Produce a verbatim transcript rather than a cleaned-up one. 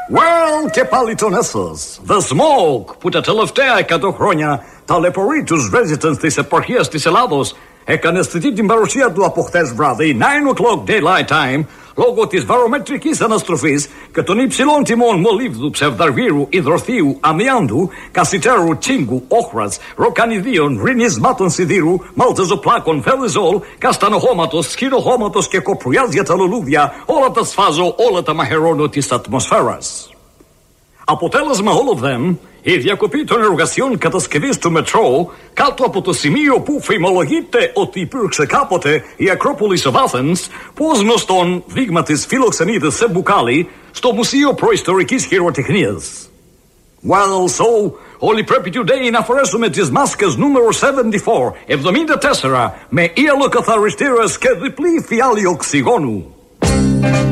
Well, και πάλι τον έσως. The Smoke, που τα τελευταία εκατό χρόνια ταλαιπωρεί τους residents της επαρχίας της Ελλάδος, έκανε αισθητή την παρουσία του από χθες βράδυ, nine o'clock daylight time, λόγω της βαρομετρικής αναστροφής και των υψηλών τιμών μολύβδου, ψευδαργύρου, υδροθείου, αμοιάντου, κασιτέρου, τσίγκου, όχρας, ροκανιδίων, ρινισμάτων σιδήρου, μαλτεζοπλάκων, φελιζόλ, καστανοχώματος, σκηνοχώματος και κοπριάς για τα λουλούδια, όλα τα σφάζω, όλα τα μαχαιρώνω της ατμοσφαίρας. Αποτέλεσμα όλων them, η διακοπή των εργασιών κατασκευής του μετρό κάτω από το σημείο που φημολογείται ότι υπήρξε κάποτε η Ακρόπολης of Athens, που ως γνωστόν δείγμα της φιλοξενείται σε μπουκάλι στο Μουσείο Προϊστορικής Χειροτεχνίας. Well, so, όλοι πρέπει today να φορέσουμε τις μάσκες νούμερο εβδομήντα τέσσερα με ιαλοκαθαριστήρες και διπλή φιάλη οξυγόνου.